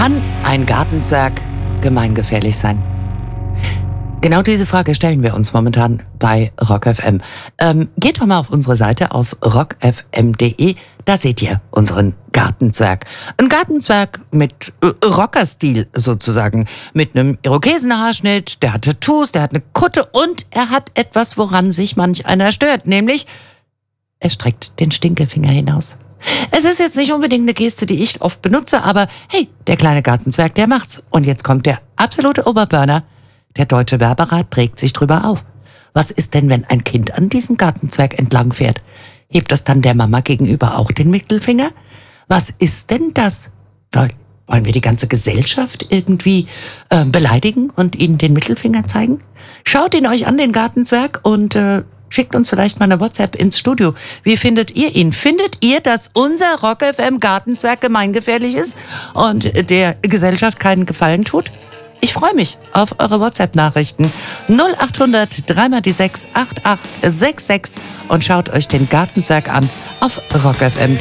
Kann ein Gartenzwerg gemeingefährlich sein? Genau diese Frage stellen wir uns momentan bei Rock FM. Geht doch mal auf unsere Seite auf rockfm.de, da seht ihr unseren Gartenzwerg. Ein Gartenzwerg mit Rockerstil sozusagen, mit einem Irokesenhaarschnitt, der hat Tattoos, der hat eine Kutte und er hat etwas, woran sich manch einer stört, nämlich er streckt den Stinkefinger hinaus. Es ist jetzt nicht unbedingt eine Geste, die ich oft benutze, aber hey, der kleine Gartenzwerg, der macht's. Und jetzt kommt der absolute Oberburner. Der Deutsche Werberat trägt sich drüber auf. Was ist denn, wenn ein Kind an diesem Gartenzwerg entlang fährt? Hebt das dann der Mama gegenüber auch den Mittelfinger? Was ist denn das? Wollen wir die ganze Gesellschaft irgendwie beleidigen und ihnen den Mittelfinger zeigen? Schaut ihn euch an, den Gartenzwerg, und schickt uns vielleicht mal eine WhatsApp ins Studio. Wie findet ihr ihn? Findet ihr, dass unser Rock FM Gartenzwerg gemeingefährlich ist und der Gesellschaft keinen Gefallen tut? Ich freue mich auf eure WhatsApp-Nachrichten 0800 3x6 8866 und schaut euch den Gartenzwerg an auf rockfm.de.